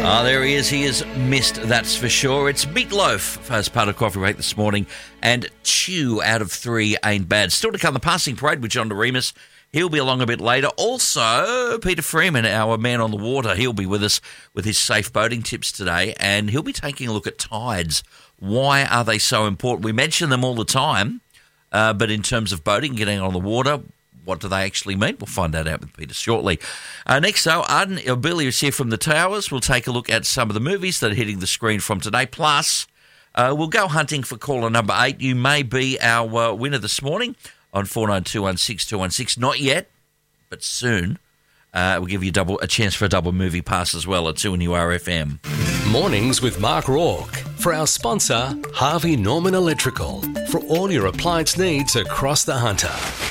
Oh, there he is. He is missed, that's for sure. It's Meatloaf as part of Coffee Break this morning, and 2 out of 3 ain't bad. Still to come, the passing parade with John DeRemus. He'll be along a bit later. Also, Peter Freeman, our man on the water, he'll be with us with his safe boating tips today, and he'll be taking a look at tides. Why are they so important? We mention them all the time, but in terms of boating, getting on the water, what do they actually mean? We'll find that out with Peter shortly. Next, though, Arden Ilbilli is here from the Towers. We'll take a look at some of the movies that are hitting the screen from today. Plus, we'll go hunting for caller number 8. You may be our winner this morning on 49216216. Not yet, but soon. We'll give you a chance for a double movie pass as well at 2NURFM. Mornings with Mark Rourke. For our sponsor, Harvey Norman Electrical. For all your appliance needs across the Hunter.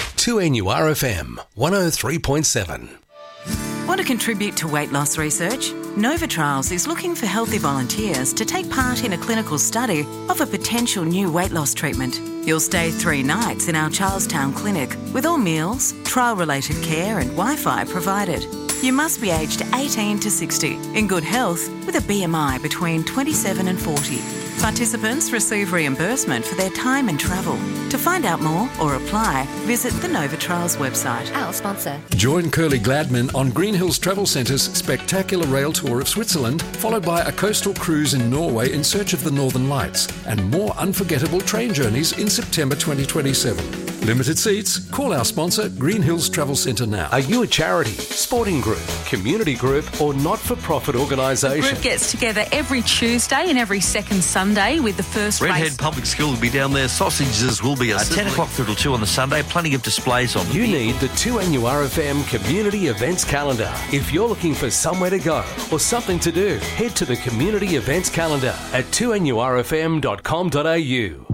2NURFM 103.7. Want to contribute to weight loss research? Nova Trials is looking for healthy volunteers to take part in a clinical study of a potential new weight loss treatment. You'll stay 3 nights in our Charlestown clinic with all meals, trial-related care and Wi-Fi provided. You must be aged 18 to 60, in good health, with a BMI between 27 and 40. Participants receive reimbursement for their time and travel. To find out more or apply, visit the Nova Trials website. Our sponsor. Join Curly Gladman on Green Hills Travel Centre's spectacular rail tour of Switzerland, followed by a coastal cruise in Norway in search of the Northern Lights, and more unforgettable train journeys in September 2027. Limited seats. Call our sponsor, Green Hills Travel Centre now. Are you a charity, sporting group, community group, or not-for-profit The organisation? group gets together every Tuesday and every second Sunday with the first Redhead race. Public School will be down there. Sausages will be a 10 o'clock through till 2 on the Sunday. Plenty of displays on. You need the 2NURFM Community Events Calendar. If you're looking for somewhere to go or something to do, head to the Community Events Calendar at 2NURFM.com.au.